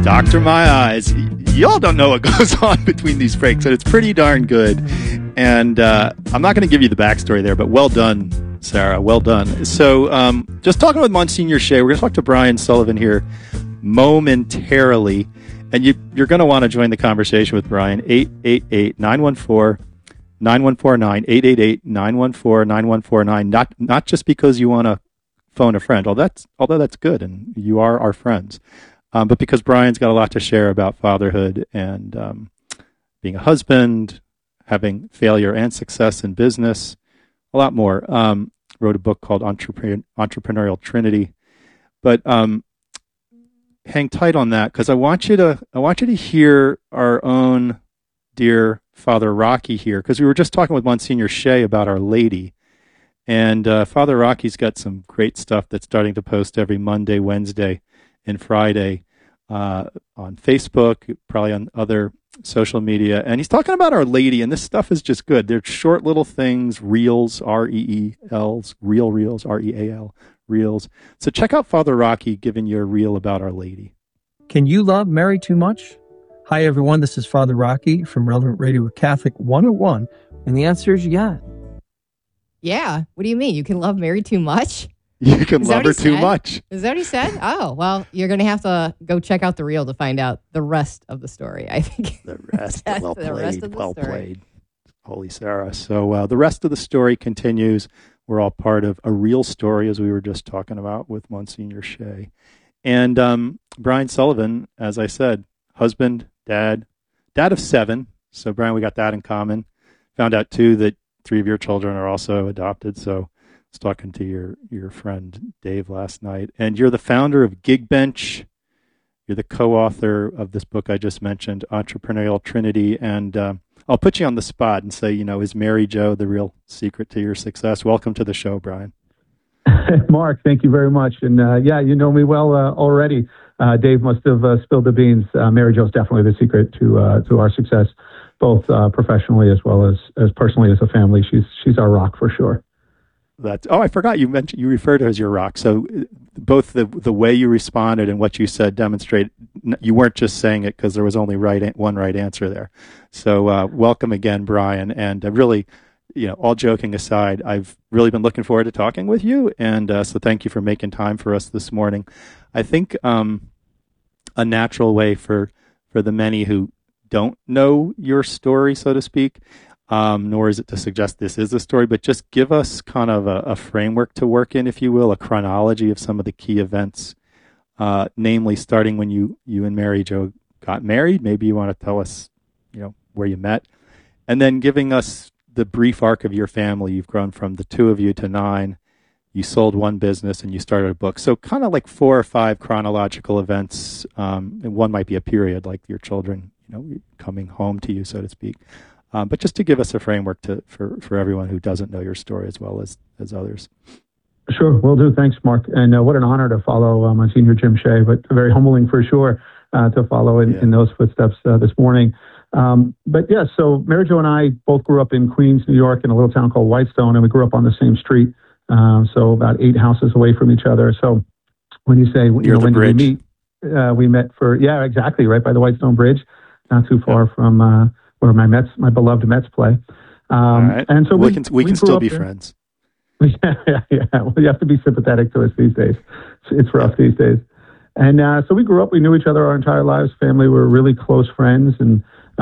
Doctor My Eyes. Y'all don't know what goes on between these breaks, and it's pretty darn good. And I'm not going to give you the backstory there, but well done, Sarah. Well done. So just talking with Monsignor Shea, we're going to talk to Brian Sullivan here momentarily. And you're going to want to join the conversation with Brian. 888-914-9149, 888-914-9149. Not just because you want to phone a friend, although that's good, and you are our friends. But because Brian's got a lot to share about fatherhood and being a husband, having failure and success in business, a lot more. Wrote a book called Entrepreneurial Trinity. But hang tight on that, because I want you to hear our own dear Father Rocky here, because we were just talking with Monsignor Shea about Our Lady. And Father Rocky's got some great stuff that's starting to post every Monday, Wednesday, and Friday on Facebook, probably on other social media. And he's talking about Our Lady, and this stuff is just good. They're short little things, reels, R-E-E-Ls, reels, R-E-A-L, reels. So check out Father Rocky giving you a reel about Our Lady. Can you love Mary too much? Hi, everyone. This is Father Rocky from Relevant Radio Catholic 101. And the answer is yeah. Yeah. What do you mean? You can love Mary too much? You can love her too much. Is that what he said? Oh, well, you're going to have to go check out the reel to find out the rest of the story, I think. The rest. Well played. The rest of the well story. Played. Holy Sarah. So the rest of the story continues. We're all part of a real story, as we were just talking about with Monsignor Shea. And Brian Sullivan, as I said, husband, dad of 7. So, Brian, we got that in common. Found out, too, that 3 of your children are also adopted. So I was talking to your friend Dave last night. And you're the founder of Gigbench. You're the co-author of this book I just mentioned, Entrepreneurial Trinity. And I'll put you on the spot and say, is Mary Jo the real secret to your success? Welcome to the show, Brian. Mark, thank you very much. And yeah, you know me well already. Dave must have spilled the beans. Mary Jo's definitely the secret to our success, both professionally as well as personally as a family. She's our rock for sure. I forgot you referred to her as your rock. So both the way you responded and what you said demonstrate you weren't just saying it because there was only one right answer there. So welcome again, Brian. And really, all joking aside, I've really been looking forward to talking with you. And so thank you for making time for us this morning. I think a natural way for the many who don't know your story, so to speak, nor is it to suggest this is a story, but just give us kind of a framework to work in, if you will, a chronology of some of the key events, namely starting when you and Mary Jo got married. Maybe you want to tell us, where you met, and then giving us the brief arc of your family. You've grown from the 2 of you to 9. You sold one business and you started a book. So kind of like 4 or 5 chronological events, and one might be a period, like your children, coming home to you, so to speak. But just to give us a framework for everyone who doesn't know your story as well as others. Sure, will do. Thanks, Mark. And what an honor to follow Monsignor Jim Shea, but very humbling for sure to follow in those footsteps this morning. But yeah, so Mary Jo and I both grew up in Queens, New York, in a little town called Whitestone, and we grew up on the same street, so about 8 houses away from each other. So when you say, when did we meet? We met exactly, right by the Whitestone Bridge, not too far from where my beloved Mets play. All right. And so we can still be friends. Yeah. Well, you have to be sympathetic to us these days. It's rough these days. And so we grew up. We knew each other our entire lives. Family, we were really close friends, and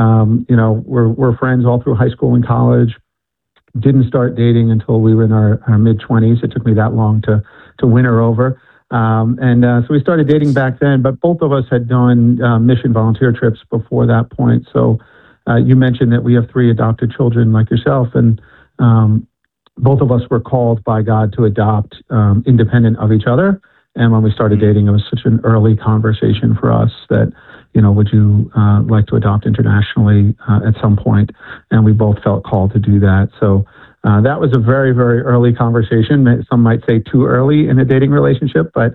we're friends all through high school and college. Didn't start dating until we were in our mid-20s. It took me that long to win her over. So we started dating back then, but both of us had done mission volunteer trips before that point. So you mentioned that we have 3 adopted children like yourself, and both of us were called by God to adopt independent of each other. And when we started dating, it was such an early conversation for us that, would you like to adopt internationally at some point? And we both felt called to do that. So that was a very, very early conversation. Some might say too early in a dating relationship, but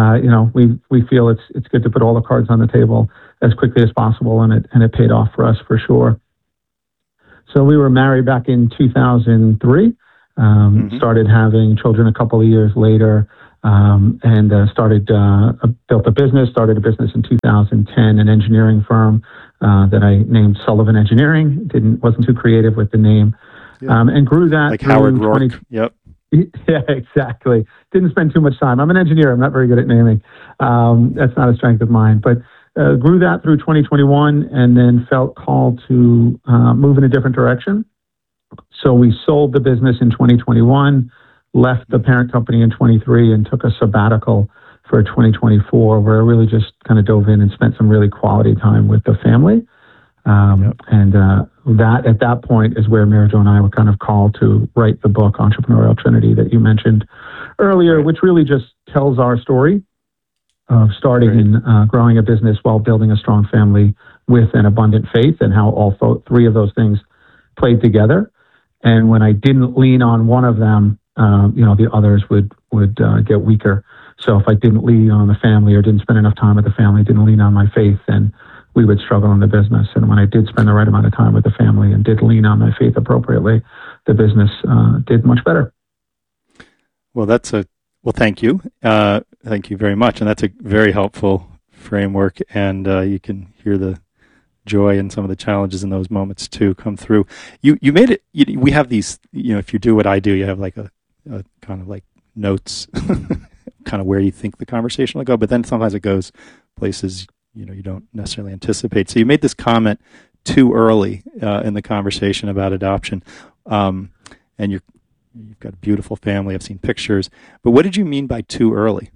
we feel it's good to put all the cards on the table as quickly as possible, and it paid off for us for sure. So we were married back in 2003. Started having children a couple of years later, and built a business. Started a business in 2010, an engineering firm that I named Sullivan Engineering. Wasn't too creative with the name, and grew that like Howard Rourke. Yep. Yeah, exactly. Didn't spend too much time. I'm an engineer. I'm not very good at naming. That's not a strength of mine. But grew that through 2021, and then felt called to move in a different direction. So we sold the business in 2021, left the parent company in 23, and took a sabbatical for 2024, where I really just kind of dove in and spent some really quality time with the family. And that at that point is where Mary Jo and I were kind of called to write the book Entrepreneurial Trinity that you mentioned earlier, which really just tells our story of starting and growing a business while building a strong family with an abundant faith, and how all three of those things played together. And when I didn't lean on one of them, the others would get weaker. So if I didn't lean on the family, or didn't spend enough time with the family, didn't lean on my faith, then we would struggle in the business. And when I did spend the right amount of time with the family and did lean on my faith appropriately, the business did much better. Well, thank you. Thank you very much. And that's a very helpful framework. And you can hear the joy and some of the challenges in those moments too come through. You made it, we have these, if you do what I do, you have like a kind of like notes, kind of where you think the conversation will go, but then sometimes it goes places you don't necessarily anticipate. So you made this comment too early in the conversation about adoption, and you've got a beautiful family. I've seen pictures, but what did you mean by too early?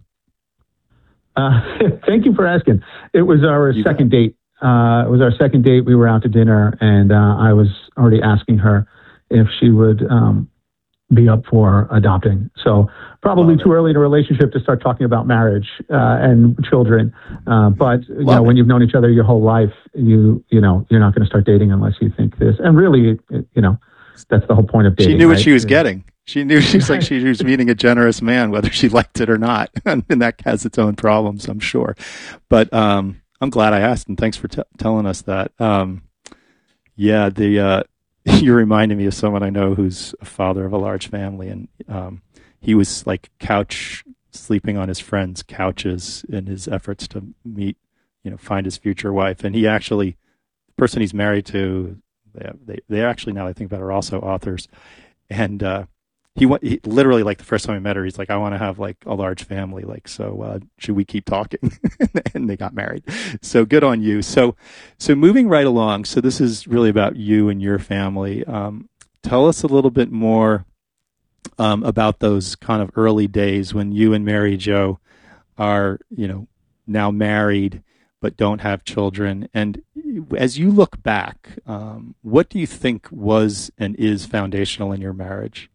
Thank you for asking. It was our second date. It was our second date. We were out to dinner, and I was already asking her if she would be up for adopting. So probably too early in a relationship to start talking about marriage and children. But when you've known each other your whole life, you're not going to start dating unless you think this. And really, that's the whole point of dating. She knew what she was getting. She knew she was meeting a generous man, whether she liked it or not, and that has its own problems, I'm sure. But I'm glad I asked, and thanks for telling us that. You're reminding me of someone I know who's a father of a large family, and he was like couch sleeping on his friends' couches in his efforts to meet, find his future wife. And he actually, the person he's married to, they actually, now I think about it, are also authors. And he literally, like the first time I met her, he's like, I want to have like a large family. Like, so should we keep talking? And they got married. So good on you. So moving right along. So this is really about you and your family. Tell us a little bit more about those kind of early days when you and Mary Jo are, now married, but don't have children. And as you look back, what do you think was and is foundational in your marriage?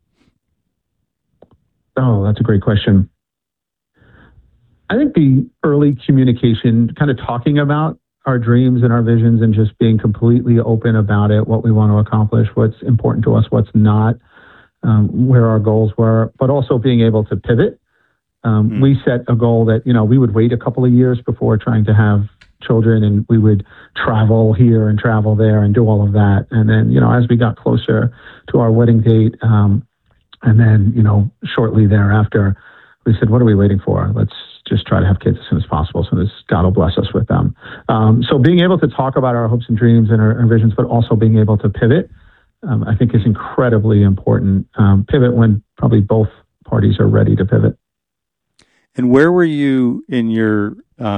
Oh, that's a great question. I think the early communication, kind of talking about our dreams and our visions and just being completely open about it, what we want to accomplish, what's important to us, what's not, where our goals were, but also being able to pivot. We set a goal that, we would wait a couple of years before trying to have children, and we would travel here and travel there and do all of that. And then, as we got closer to our wedding date, and then, shortly thereafter, we said, what are we waiting for? Let's just try to have kids as soon as possible, so as God will bless us with them. So being able to talk about our hopes and dreams and our visions, but also being able to pivot, I think is incredibly important. Pivot when probably both parties are ready to pivot. And where were you in your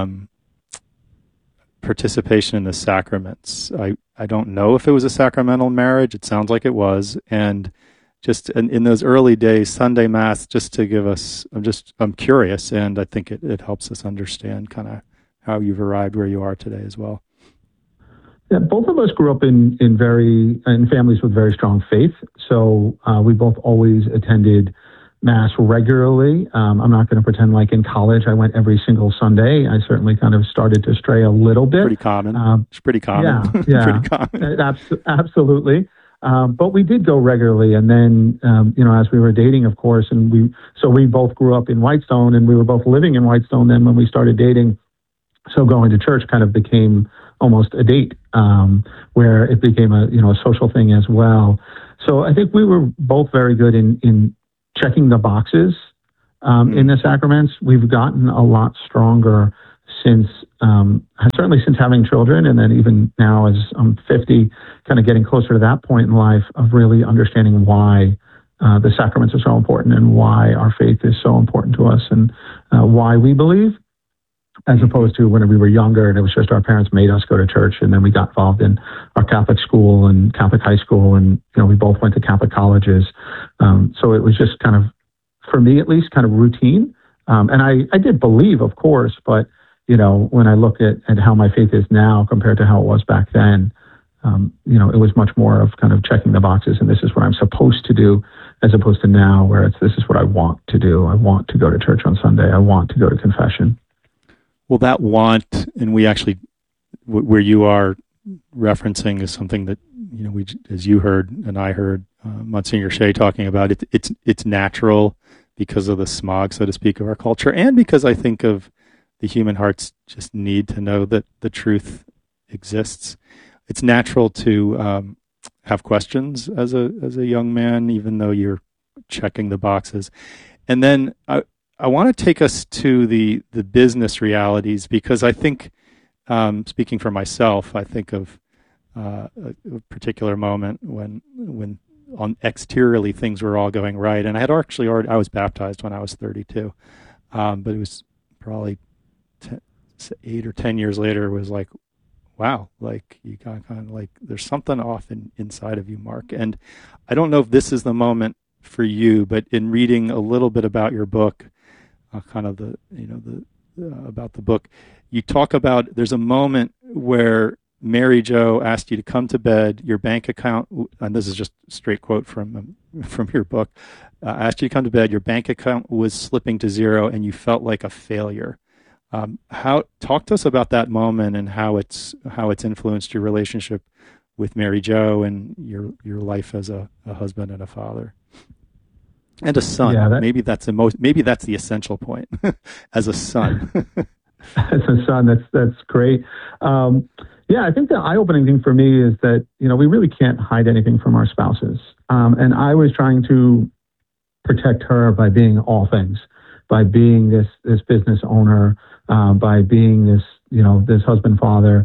participation in the sacraments? I don't know if it was a sacramental marriage. It sounds like it was. And just in those early days, Sunday Mass, just to give us, I'm curious, and I think it helps us understand kind of how you've arrived where you are today as well. Yeah, both of us grew up in families with very strong faith. So we both always attended Mass regularly. I'm not going to pretend like in college I went every single Sunday. I certainly kind of started to stray a little bit. Pretty common. It's pretty common. Yeah, pretty common. Absolutely. But we did go regularly. And then, as we were dating, of course, and we both grew up in Whitestone, and we were both living in Whitestone then when we started dating. So going to church kind of became almost a date, where it became a social thing as well. So I think we were both very good in checking the boxes in the sacraments. We've gotten a lot stronger since, certainly since having children, and then even now as I'm 50, kind of getting closer to that point in life of really understanding why the sacraments are so important and why our faith is so important to us, and why we believe, as opposed to when we were younger and it was just our parents made us go to church, and then we got involved in our Catholic school and Catholic high school, and we both went to Catholic colleges. So it was just kind of, for me at least, kind of routine. And I did believe, of course, but when I look at how my faith is now compared to how it was back then, it was much more of kind of checking the boxes, and this is what I'm supposed to do, as opposed to now where this is what I want to do. I want to go to church on Sunday. I want to go to confession. Well, that want, and we actually, where you are referencing, is something that we, as you heard and I heard Monsignor Shea talking about. It's natural because of the smog, so to speak, of our culture, and because I think of the human heart's just need to know that the truth exists. It's natural to have questions as a young man, even though you're checking the boxes. And then I want to take us to the business realities, because I think, speaking for myself, I think of a particular moment when on exteriorly things were all going right, and I was baptized when I was 32, but it was probably 8 or 10 years later. It was like, wow, like you got kind of like there's something off inside of you, Mark. And I don't know if this is the moment for you, but in reading a little bit about your book, kind of about the book, you talk about there's a moment where Mary Jo asked you to come to bed. Your bank account, and this is just a straight quote from your book, asked you to come to bed. Your bank account was slipping to zero, and you felt like a failure. Talk to us about that moment and how it's influenced your relationship with Mary Jo and your life as a husband and a father. And a son. Yeah, maybe that's the essential point. As a son. As a son, that's great. I think the eye-opening thing for me is that we really can't hide anything from our spouses. And I was trying to protect her by being all things, by being this business owner, by being this husband, father,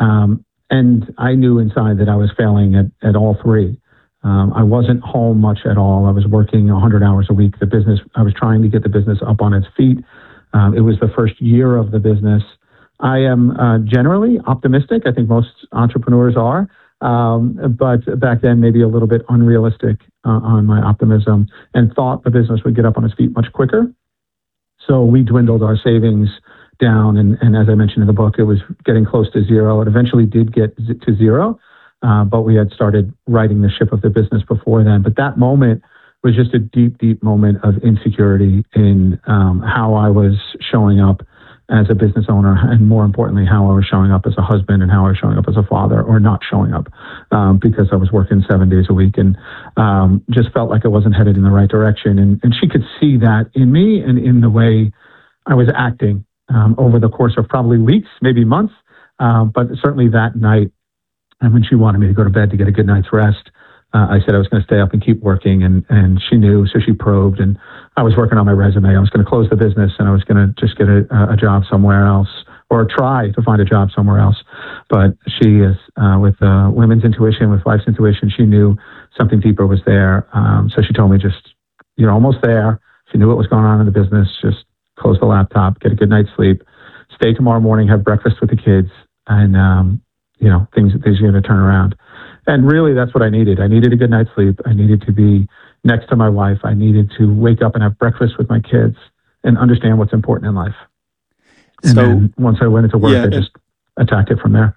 and I knew inside that I was failing at all three. I wasn't home much at all. I was working 100 hours a week. I was trying to get the business up on its feet. It was the first year of the business. I am generally optimistic. I think most entrepreneurs are, but back then maybe a little bit unrealistic on my optimism, and thought the business would get up on its feet much quicker. So we dwindled our savings down, and as I mentioned in the book, it was getting close to zero. It eventually did get to zero. But we had started righting the ship of the business before then. But that moment was just a deep, deep moment of insecurity in how I was showing up as a business owner, and more importantly, how I was showing up as a husband and how I was showing up as a father, or not showing up, because I was working 7 days a week and just felt like I wasn't headed in the right direction. And she could see that in me and in the way I was acting over the course of probably weeks, maybe months, but certainly that night. And when she wanted me to go to bed to get a good night's rest, I said I was going to stay up and keep working, and she knew, so she probed, and I was working on my resume. I was going to close the business, and I was going to just get a job somewhere else, or try to find a job somewhere else. But she is, with women's intuition, with wife's intuition, she knew something deeper was there. So she told me, just, you're almost there. She knew what was going on in the business. Just close the laptop, get a good night's sleep, stay tomorrow morning, have breakfast with the kids, and things are going to turn around. And really, that's what I needed. I needed a good night's sleep. I needed to be next to my wife. I needed to wake up and have breakfast with my kids and understand what's important in life. And then once I went into work, I just attacked it from there.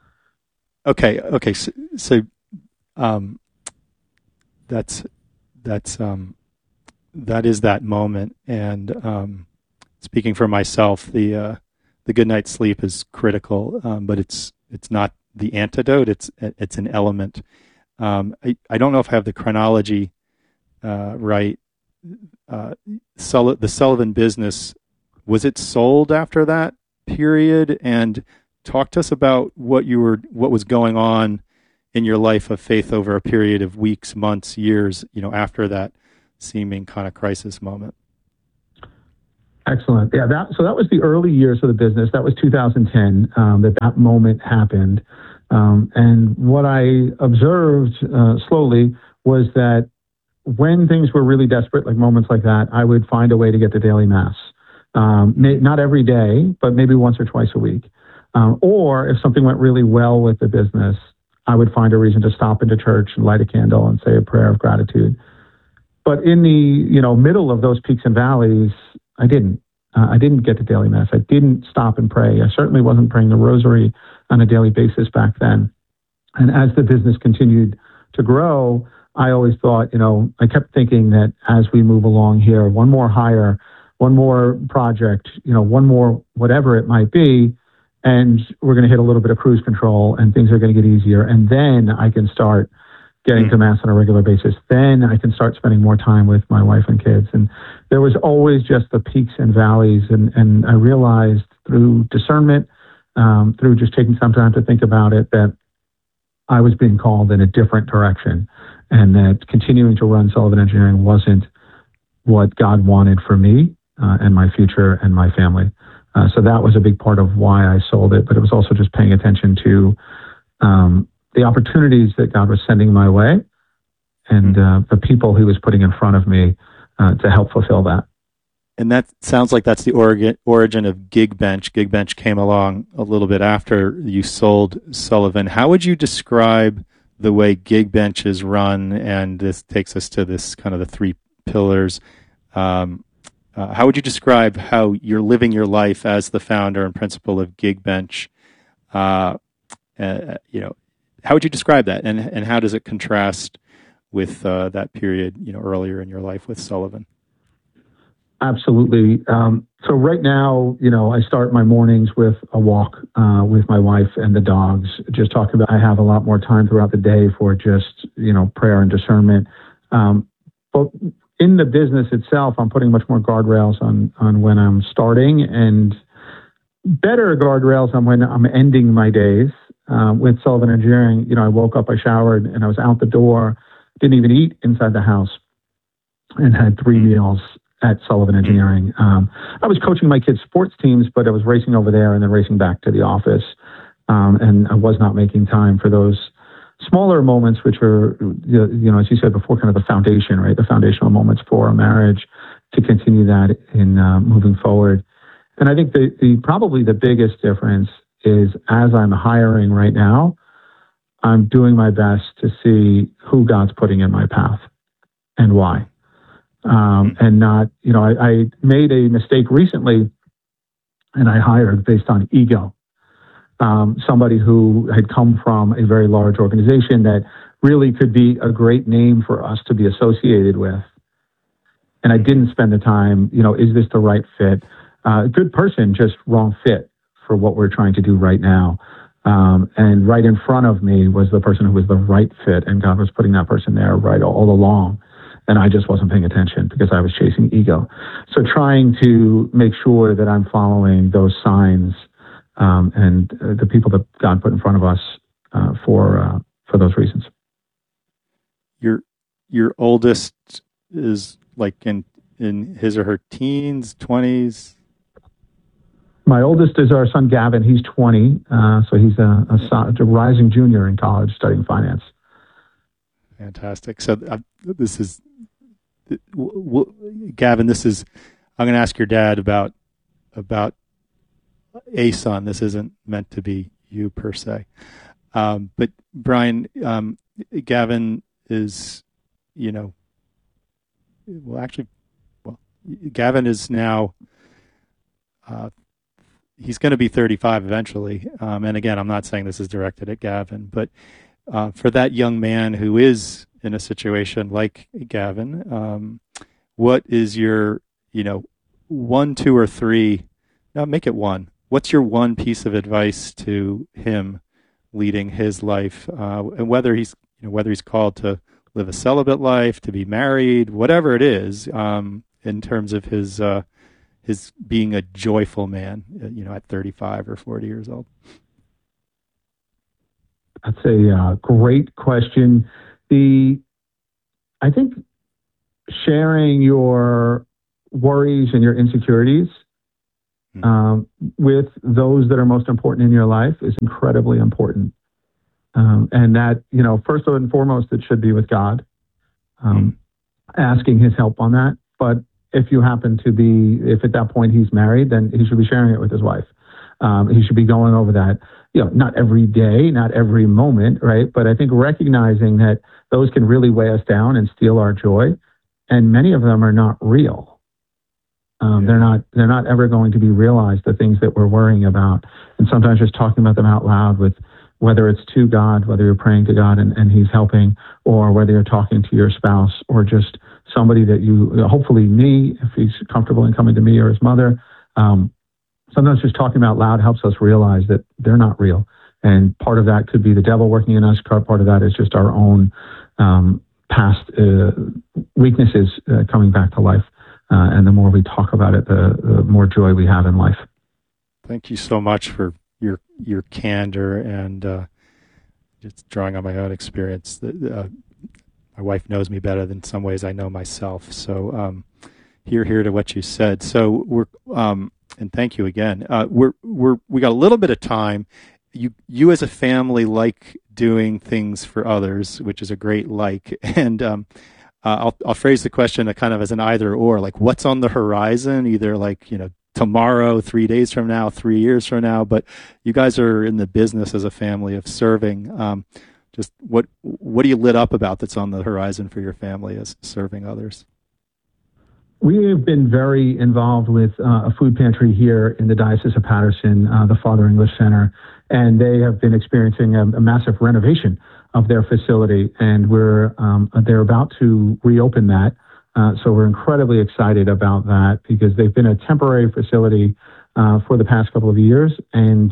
Okay. So that is that moment. And speaking for myself, the good night's sleep is critical, but it's not the antidote. It's an element. I don't know if I have the chronology right. The Sullivan business, was it sold after that period, and talk to us about what was going on in your life of faith over a period of weeks, months, years, after that seeming kind of crisis moment. Excellent. Yeah, so that was the early years of the business. That was 2010 that moment happened. And what I observed slowly was that when things were really desperate, like moments like that, I would find a way to get to daily mass. Not every day, but maybe once or twice a week. Or if something went really well with the business, I would find a reason to stop into church and light a candle and say a prayer of gratitude. But in the middle of those peaks and valleys, I didn't. I didn't get to daily mass. I didn't stop and pray. I certainly wasn't praying the rosary on a daily basis back then. And as the business continued to grow, I always thought, I kept thinking that as we move along here, one more hire, one more project, one more whatever it might be, and we're going to hit a little bit of cruise control and things are going to get easier. And then I can start getting to mass on a regular basis. Then I can start spending more time with my wife and kids. And there was always just the peaks and valleys. And I realized through discernment, through just taking some time to think about it, that I was being called in a different direction, and that continuing to run Sullivan Engineering wasn't what God wanted for me and my future and my family. So that was a big part of why I sold it. But it was also just paying attention to the opportunities that God was sending my way, and the people He was putting in front of me to help fulfill that. And that sounds like that's the origin of GigBench. GigBench came along a little bit after you sold Sullivan. How would you describe the way GigBench is run? And this takes us to this kind of the three pillars. How would you describe how you're living your life as the founder and principal of GigBench? How would you describe that, and how does it contrast with that period, earlier in your life with Sullivan? Absolutely. So right now, I start my mornings with a walk with my wife and the dogs, just talking about I have a lot more time throughout the day for just, prayer and discernment. But in the business itself, I'm putting much more guardrails on when I'm starting, and better guardrails on when I'm ending my days. With Sullivan Engineering, I woke up, I showered, and I was out the door, didn't even eat inside the house, and had 3 meals at Sullivan Engineering. I was coaching my kids' sports teams, but I was racing over there and then racing back to the office. And I was not making time for those smaller moments, which are, as you said before, kind of the foundation, right? The foundational moments for a marriage, to continue that in moving forward. And I think probably the biggest difference is, as I'm hiring right now, I'm doing my best to see who God's putting in my path and why. And not, I made a mistake recently, and I hired based on ego. Somebody who had come from a very large organization that really could be a great name for us to be associated with. And I didn't spend the time, is this the right fit? Good person, just wrong fit for what we're trying to do right now. And right in front of me was the person who was the right fit, and God was putting that person there right all along. And I just wasn't paying attention because I was chasing ego. So trying to make sure that I'm following those signs and the people that God put in front of us for those reasons. Your oldest is like in his or her teens, 20s? My oldest is our son, Gavin. He's 20. So he's a rising junior in college studying finance. Fantastic. So this is, Gavin, I'm going to ask your dad about a son. This isn't meant to be you per se. But Brian, Gavin is, Gavin is now, he's going to be 35 eventually. And again, I'm not saying this is directed at Gavin, but for that young man who is in a situation like Gavin, what is your, 1, 2, or 3, no, make it 1. What's your one piece of advice to him leading his life, and whether he's called to live a celibate life, to be married, whatever it is, in terms of his is being a joyful man, at 35 or 40 years old? That's a great question. I think sharing your worries and your insecurities with those that are most important in your life is incredibly important. And that, first and foremost, it should be with God, asking his help on that. But if at that point he's married, then he should be sharing it with his wife. He should be going over that, not every day, not every moment, right? But I think recognizing that those can really weigh us down and steal our joy. And many of them are not real. They're not ever going to be realized, the things that we're worrying about. And sometimes just talking about them out loud, with whether it's to God, whether you're praying to God and he's helping, or whether you're talking to your spouse, or just somebody that hopefully me, if he's comfortable in coming to me, or his mother. Sometimes just talking out loud helps us realize that they're not real. And part of that could be the devil working in us. Part of that is just our own past weaknesses coming back to life. And the more we talk about it, the more joy we have in life. Thank you so much for your candor and just drawing on my own experience. My wife knows me better than some ways I know myself. So here to what you said. So we're and thank you again. We got a little bit of time. You as a family like doing things for others, which is a great like. And I'll phrase the question kind of as an either or, like what's on the horizon, either like, tomorrow, 3 days from now, 3 years from now, but you guys are in the business as a family of serving. Just what are you lit up about that's on the horizon for your family as serving others? We have been very involved with a food pantry here in the Diocese of Paterson, the Father English Center, and they have been experiencing a massive renovation of their facility, and they're about to reopen that. So we're incredibly excited about that, because they've been a temporary facility for the past couple of years, and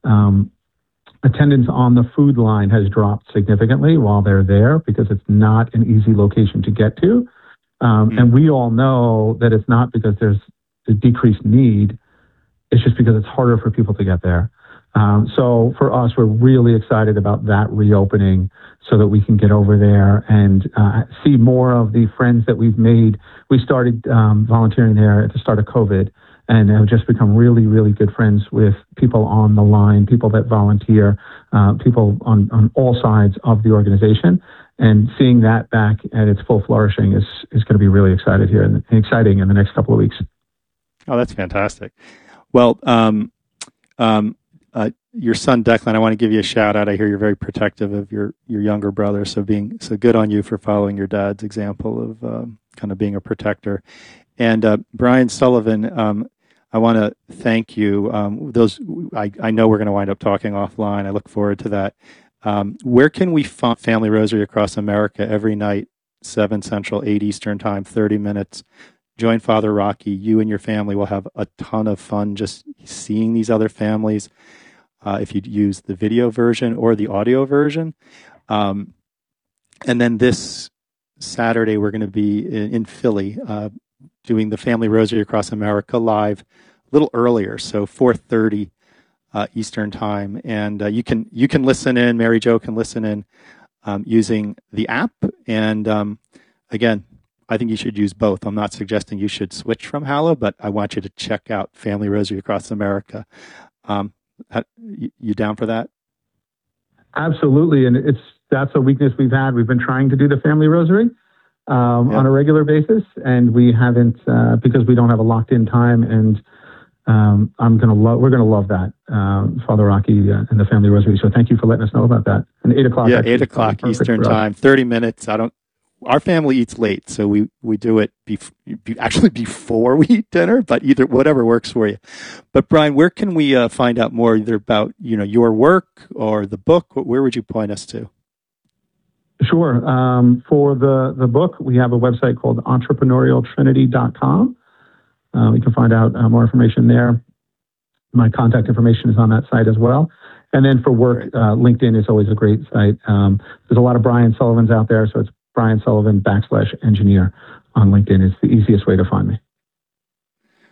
attendance on the food line has dropped significantly while they're there, because it's not an easy location to get to. And we all know that it's not because there's a decreased need. It's just because it's harder for people to get there. So for us, we're really excited about that reopening so that we can get over there and see more of the friends that we've made. We started volunteering there at the start of COVID, and have just become really, really good friends with people on the line, people that volunteer, people on all sides of the organization. And seeing that back at its full flourishing is going to be really exciting in the next couple of weeks. Oh, that's fantastic. Well, your son Declan, I want to give you a shout out. I hear you're very protective of your younger brother, so good on you for following your dad's example of kind of being a protector. And Brian Sullivan, I want to thank you. I know we're going to wind up talking offline. I look forward to that. Where can we find Family Rosary across America every night, 7 Central, 8 Eastern Time, 30 minutes? Join Father Rocky. You and your family will have a ton of fun just seeing these other families. If you use the video version or the audio version. And then this Saturday, we're going to be in Philly doing the Family Rosary Across America live a little earlier, so 4:30 Eastern Time. And you can listen in, Mary Jo can listen in using the app. And again, I think you should use both. I'm not suggesting you should switch from Hallow, but I want you to check out Family Rosary Across America. You down for that? Absolutely, and that's a weakness we've had. We've been trying to do the Family Rosary on a regular basis, and we haven't because we don't have a locked-in time. And we're gonna love that, Father Rocky and the Family Rosary. So thank you for letting us know about that. And 8 o'clock. Yeah, 8 o'clock Eastern Time, 30 minutes. Our family eats late, so we do it actually before we eat dinner, but whatever works for you. But Brian, where can we find out more, either about your work or the book? Where would you point us to? Sure. For the book, we have a website called entrepreneurialtrinity.com. We can find out more information there. My contact information is on that site as well. And then for work, LinkedIn is always a great site. There's a lot of Brian Sullivans out there, so it's Brian Sullivan /engineer on LinkedIn is the easiest way to find me.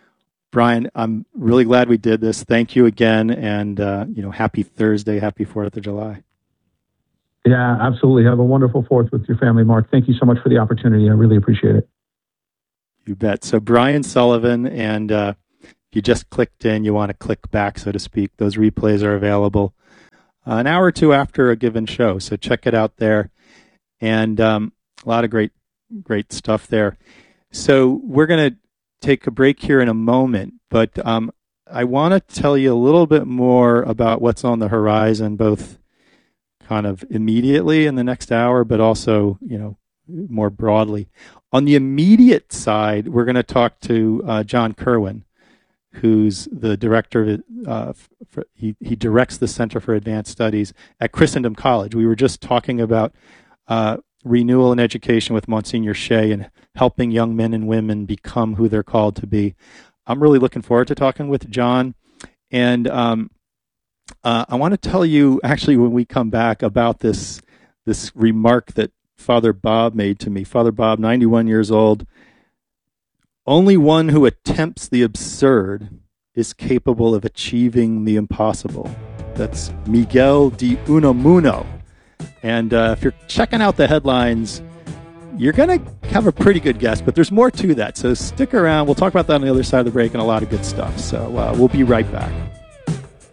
Brian, I'm really glad we did this. Thank you again, and happy Thursday, happy 4th of July. Yeah, absolutely. Have a wonderful 4th with your family, Mark. Thank you so much for the opportunity. I really appreciate it. You bet. So Brian Sullivan, and if you just clicked in, you want to click back, so to speak. Those replays are available an hour or two after a given show, so check it out there. And a lot of great stuff there. So we're going to take a break here in a moment, but I want to tell you a little bit more about what's on the horizon, both kind of immediately in the next hour, but also, more broadly. On the immediate side, we're going to talk to John Kerwin, who's the director of he directs the Center for Advanced Studies at Christendom College. We were just talking about renewal in education with Monsignor Shea and helping young men and women become who they're called to be. I'm really looking forward to talking with John. And I want to tell you, actually, when we come back, about this remark that Father Bob made to me. Father Bob, 91 years old. Only one who attempts the absurd is capable of achieving the impossible. That's Miguel de Unamuno. And if you're checking out the headlines, you're going to have a pretty good guess, but there's more to that. So stick around. We'll talk about that on the other side of the break and a lot of good stuff. So we'll be right back.